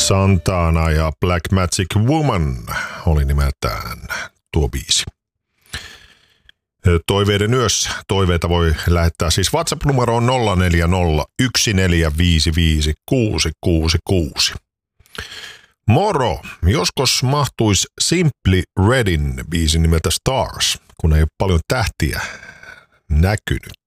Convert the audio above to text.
Santana ja Black Magic Woman oli nimeltään tuo biisi. Toiveiden yössä. Toiveita voi lähettää siis WhatsApp-numeroon 0401455666. Moro! Joskus mahtuisi Simply Redin biisin nimeltä Stars, kun ei ole paljon tähtiä näkynyt.